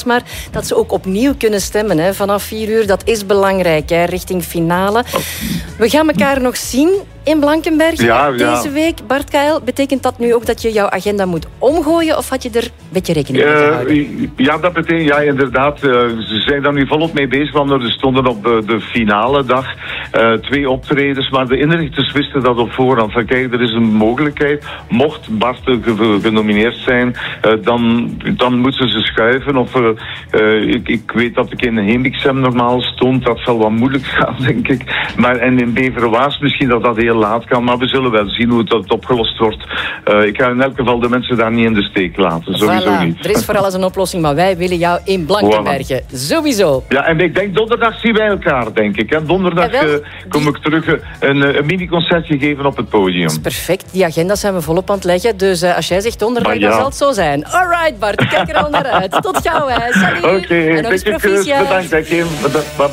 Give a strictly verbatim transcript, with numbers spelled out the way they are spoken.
maar dat ze ook opnieuw kunnen stemmen. Hè. Vanaf vier uur, dat is belangrijk, hè, richting finale. We gaan elkaar nog zien in Blankenberge ja, ja. deze week. Bart K L, betekent dat nu ook dat je jouw agenda moet omgooien of had je er een beetje rekening mee uh, gehouden? Ja, dat betekent, ja, inderdaad. Uh, ze zijn daar nu volop mee bezig, want er stonden op de, de finale dag uh, twee optredens, maar de inrichters wisten dat op voorhand. Van kijk, er is een mogelijkheid. Mocht Bart genomineerd zijn, uh, dan, dan moeten ze schuiven. Of, uh, uh, ik, ik weet dat ik in Hemixem normaal stond. Dat zal wat moeilijk gaan, denk ik. Maar en in Beverwaas misschien dat dat heel laat kan, maar we zullen wel zien hoe het opgelost wordt. Uh, ik ga in elk geval de mensen daar niet in de steek laten, sowieso voilà. niet. Er is voor alles een oplossing, maar wij willen jou in Blankenberge. Voilà. Sowieso. Ja, en ik denk donderdag zien wij elkaar, denk ik. En donderdag uh, kom die... ik terug uh, een, een mini-concertje geven op het podium. Dat is perfect. Die agenda zijn we volop aan het leggen, dus uh, als jij zegt donderdag, ja. dan zal het zo zijn. Alright, Bart, kijk er al naar uit. Tot gauw, hè. Salut. Oké, okay, en nog eens proficiat. Bedankt, Kim. Bye bye.